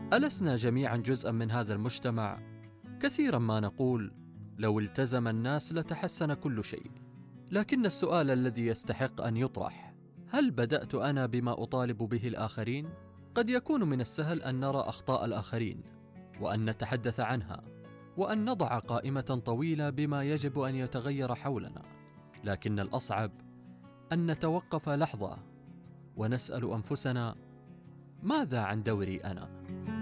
ألسنا جميعا جزءا من هذا المجتمع؟ كثيرا ما نقول لو التزم الناس لتحسن كل شيء، لكن السؤال الذي يستحق أن يطرح: هل بدأت أنا بما أطالب به الآخرين؟ قد يكون من السهل أن نرى أخطاء الآخرين وأن نتحدث عنها وأن نضع قائمة طويلة بما يجب أن يتغير حولنا، لكن الأصعب أن نتوقف لحظة ونسأل أنفسنا: ماذا عن دوري أنا؟